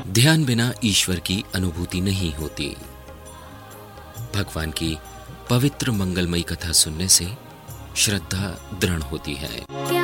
ध्यान बिना ईश्वर की अनुभूति नहीं होती। भगवान की पवित्र मंगलमयी कथा सुनने से श्रद्धा दृढ़ होती है।